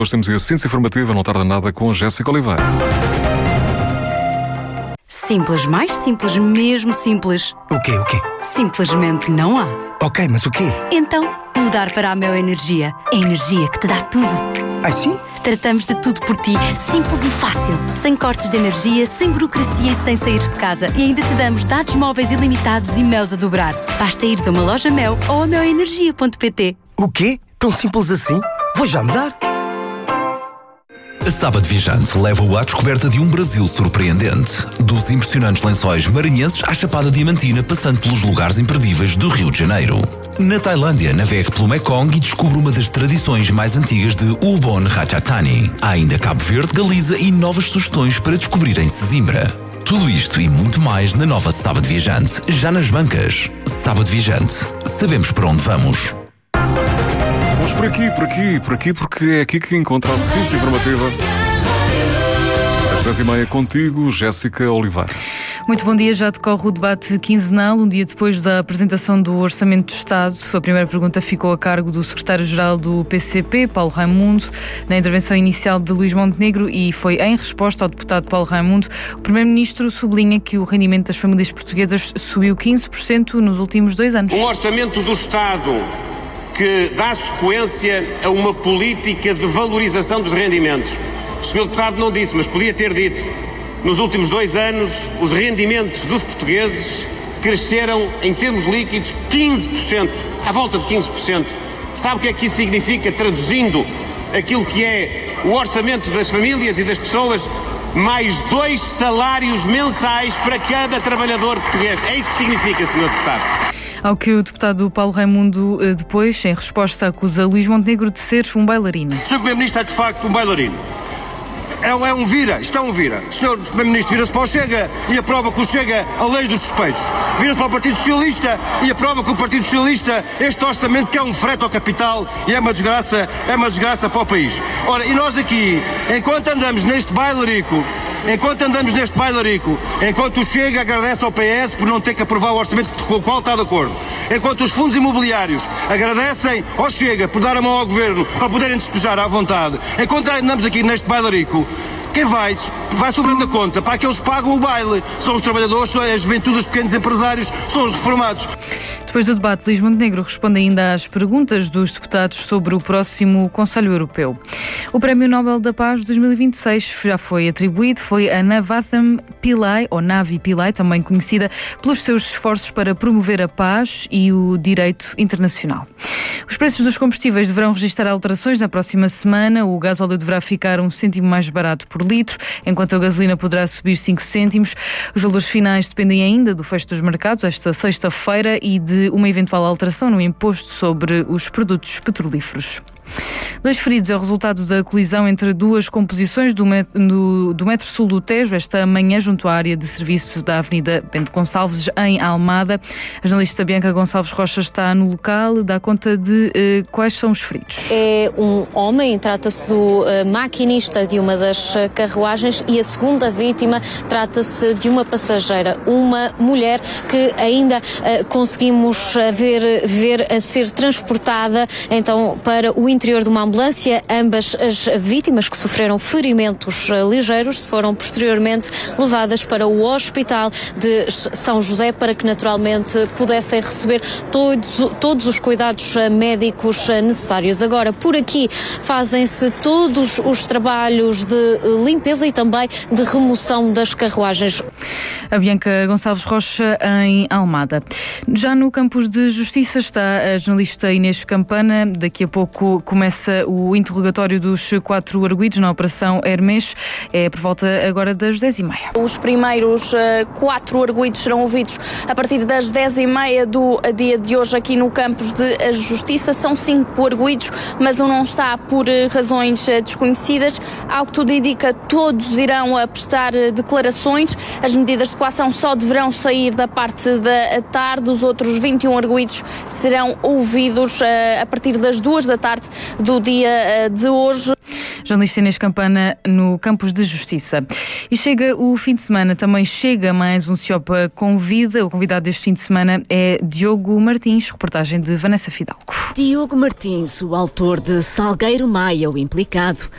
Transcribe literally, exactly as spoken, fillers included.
Hoje temos a Ciência Informativa, não tarda nada, com Jéssica Oliveira. Simples, mais simples, mesmo simples. O quê, o quê? Simplesmente não há. Ok, mas o quê? Então, mudar para a Mel Energia. A energia que te dá tudo. Ah, sim? Tratamos de tudo por ti, simples e fácil. Sem cortes de energia, sem burocracia e sem sair de casa. E ainda te damos dados móveis ilimitados e Meus a dobrar. Basta ires a uma loja Mel ou a mel energia ponto pt. O quê? Tão simples assim? Vou já mudar. A Sábado Viajante leva-o à descoberta de um Brasil surpreendente. Dos impressionantes lençóis maranhenses à Chapada Diamantina, passando pelos lugares imperdíveis do Rio de Janeiro. Na Tailândia, navegue pelo Mekong e descubra uma das tradições mais antigas de Ubon Ratchathani. Há ainda Cabo Verde, Galiza e novas sugestões para descobrir em Sesimbra. Tudo isto e muito mais na nova Sábado Viajante, já nas bancas. Sábado Viajante. Sabemos para onde vamos. Vamos por aqui, por aqui, por aqui, porque é aqui que encontra a Ciência Informativa. Às dez e meia contigo, Jéssica Oliveira. Muito bom dia, já decorre o debate quinzenal, um dia depois da apresentação do Orçamento do Estado. A primeira pergunta ficou a cargo do secretário-geral do P C P, Paulo Raimundo, na intervenção inicial de Luís Montenegro, e foi em resposta ao deputado Paulo Raimundo. O primeiro-ministro sublinha que o rendimento das famílias portuguesas subiu quinze por cento nos últimos dois anos. Um Orçamento do Estado que dá sequência a uma política de valorização dos rendimentos. O senhor deputado não disse, mas podia ter dito. Nos últimos dois anos, os rendimentos dos portugueses cresceram, em termos líquidos, quinze por cento, à volta de quinze por cento. Sabe o que é que isso significa, traduzindo aquilo que é o orçamento das famílias e das pessoas? Mais dois salários mensais para cada trabalhador português. É isso que significa, senhor deputado. Ao que o deputado Paulo Raimundo, depois, em resposta, acusa Luís Montenegro de ser um bailarino. O senhor Primeiro-Ministro é, de facto, um bailarino. É um, é um vira, isto é um vira. O senhor Primeiro-Ministro vira-se para o Chega e aprova que o Chega a lei dos suspeitos. Vira-se para o Partido Socialista e aprova que o Partido Socialista este orçamento que é um frete ao capital e é uma desgraça, é uma desgraça para o país. Ora, e nós aqui, enquanto andamos neste bailarico, enquanto andamos neste bailarico, enquanto o Chega agradece ao P S por não ter que aprovar o orçamento com o qual está de acordo, enquanto os fundos imobiliários agradecem ao Chega por dar a mão ao Governo para poderem despejar à vontade, enquanto andamos aqui neste bailarico, quem vai, vai sobrando a conta para aqueles que pagam o baile. São os trabalhadores, são a juventude, os pequenos empresários, são os reformados. Depois do debate, Luís Montenegro responde ainda às perguntas dos deputados sobre o próximo Conselho Europeu. O Prémio Nobel da Paz dois mil e vinte e seis já foi atribuído, foi a Navatham Pillai, ou Navi Pillai, também conhecida pelos seus esforços para promover a paz e o direito internacional. Os preços dos combustíveis deverão registrar alterações na próxima semana. O gasóleo deverá ficar um cêntimo mais barato por litro, enquanto a gasolina poderá subir cinco cêntimos. Os valores finais dependem ainda do fecho dos mercados esta sexta-feira e de uma eventual alteração no imposto sobre os produtos petrolíferos. Dois feridos é o resultado da colisão entre duas composições do, met- do, do metro sul do Tejo esta manhã junto à área de serviço da Avenida Bento Gonçalves em Almada. A jornalista Bianca Gonçalves Rocha está no local, dá conta de eh, quais são os feridos. É um homem, trata-se do uh, maquinista de uma das carruagens, e a segunda vítima trata-se de uma passageira, uma mulher que ainda uh, conseguimos ver, ver a ser transportada então para o interior de uma ambulância. Ambas as vítimas, que sofreram ferimentos ligeiros, foram posteriormente levadas para o Hospital de São José para que naturalmente pudessem receber todos, todos os cuidados médicos necessários. Agora, por aqui fazem-se todos os trabalhos de limpeza e também de remoção das carruagens. A Bianca Gonçalves Rocha em Almada. Já no Campos de Justiça está a jornalista Inês Campana. Daqui a pouco começa o interrogatório dos quatro arguidos na Operação Hermes. É por volta agora das dez e meia. Os primeiros uh, quatro arguidos serão ouvidos a partir das dez e meia do dia de hoje aqui no Campos de Justiça. São cinco arguidos, mas um não está por uh, razões uh, desconhecidas. Ao que tudo indica, todos irão uh, prestar uh, declarações. As medidas de coação só deverão sair da parte da tarde. Os outros vinte e um arguidos serão ouvidos uh, a partir das duas da tarde do dia de hoje. Jornalista Inês Campana no Campos de Justiça. E chega o fim de semana, também chega mais um Ciopa Convida. O convidado deste fim de semana é Diogo Martins, reportagem de Vanessa Fidalgo. Diogo Martins, o autor de Salgueiro Maia, o implicado,